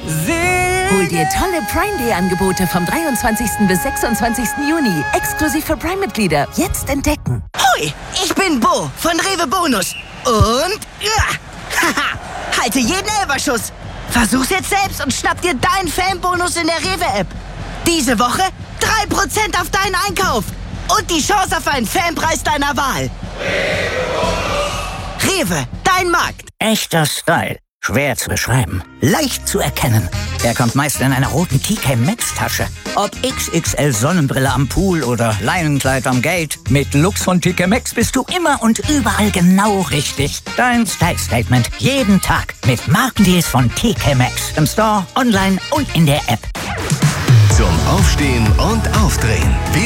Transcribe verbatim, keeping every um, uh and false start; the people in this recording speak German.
Hol dir tolle Prime Day Angebote vom dreiundzwanzigsten bis sechsundzwanzigsten Juni. Exklusiv für Prime-Mitglieder. Jetzt entdecken. Hoi, ich bin Bo von Rewe Bonus. Und... Ja, haha, halte jeden Elberschuss. Versuch's jetzt selbst und schnapp dir deinen Fanbonus in der Rewe-App. Diese Woche drei Prozent auf deinen Einkauf. Und die Chance auf einen Fanpreis deiner Wahl. Rewe, dein Markt. Echter Style. Schwer zu beschreiben. Leicht zu erkennen. Er kommt meist in einer roten T K Maxx Tasche. Ob X X L Sonnenbrille am Pool oder Leinenkleid am Gate. Mit Looks von T K Maxx bist du immer und überall genau richtig. Dein Style Statement jeden Tag mit Markendeals von T K Maxx. Im Store, online und in der App. Zum Aufstehen und Aufdrehen.